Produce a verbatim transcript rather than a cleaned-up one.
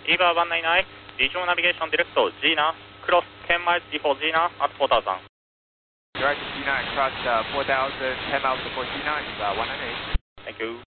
Eva one nine nine, regional navigation director, Gina, cross ten miles before Gina at four thousand. Direct Gina, cross uh, four thousand, ten miles before Gina, Eva one nine eight. Thank you.